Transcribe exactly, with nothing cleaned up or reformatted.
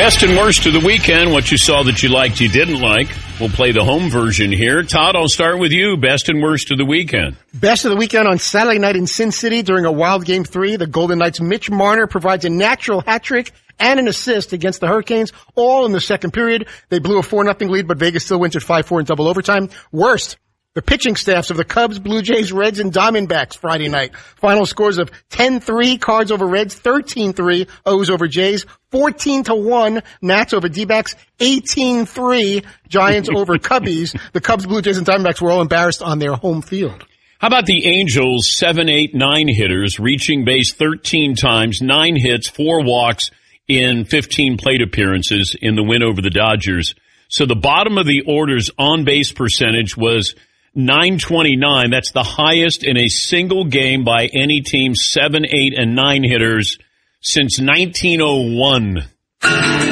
Best and worst of the weekend, what you saw that you liked, you didn't like. We'll play the home version here. Todd, I'll start with you. Best and worst of the weekend. Best of the weekend on Saturday night in Sin City during a wild game three. The Golden Knights' Mitch Marner provides a natural hat trick and an assist against the Hurricanes, all in the second period. They blew a four nothing lead, but Vegas still wins at five four in double overtime. Worst, the pitching staffs of the Cubs, Blue Jays, Reds, and Diamondbacks Friday night. Final scores of ten three, Cards over Reds, thirteen three, O's over Jays, fourteen to one, Nats over D-backs, eighteen three, Giants over Cubbies. The Cubs, Blue Jays, and Diamondbacks were all embarrassed on their home field. How about the Angels' seven, eight, nine hitters reaching base thirteen times, nine hits, four walks in fifteen plate appearances in the win over the Dodgers? So the bottom of the order's on-base percentage was nine twenty-nine. That's the highest in a single game by any team, seven, eight, and nine hitters since nineteen oh one.